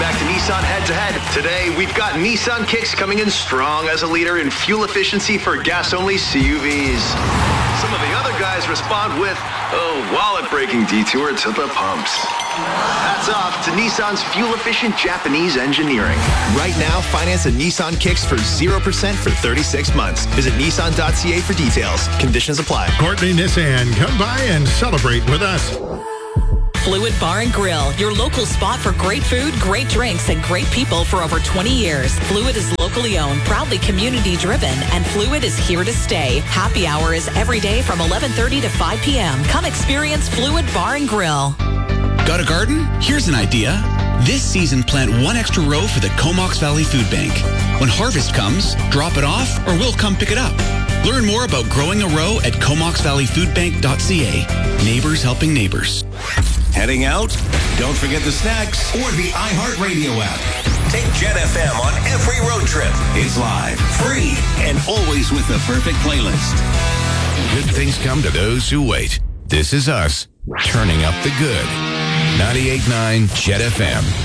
back to Nissan Head to Head. Today, we've got Nissan Kicks coming in strong as a leader in fuel efficiency for gas-only CUVs. Some of the other guys respond with a wallet-breaking detour to the pumps. Hats off to Nissan's fuel-efficient Japanese engineering. Right now, finance a Nissan Kicks for 0% for 36 months. Visit Nissan.ca for details. Conditions apply. Courtney Nissan, come by and celebrate with us. Fluid Bar and Grill, your local spot for great food, great drinks, and great people for over 20 years. Fluid is locally owned, proudly community driven, and Fluid is here to stay. Happy hour is every day from 11:30 to 5 p.m. Come experience Fluid Bar and Grill. Got a garden? Here's an idea. This season, plant one extra row for the Comox Valley Food Bank. When harvest comes, drop it off or we'll come pick it up. Learn more about growing a row at comoxvalleyfoodbank.ca. Neighbors helping neighbors. Heading out? Don't forget the snacks or the iHeartRadio app. Take Jet FM on every road trip. It's live, free, and always with the perfect playlist. Good things come to those who wait. This is us, turning up the good. 98.9 Jet FM.